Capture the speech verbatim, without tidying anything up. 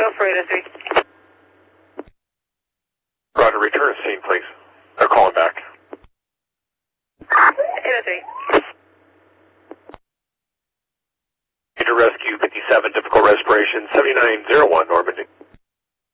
go for eight oh three. Roger, return to scene, please. They're calling back. eight oh three. Major rescue fifty-seven, difficult respiration, seventy-nine oh one, Normandy.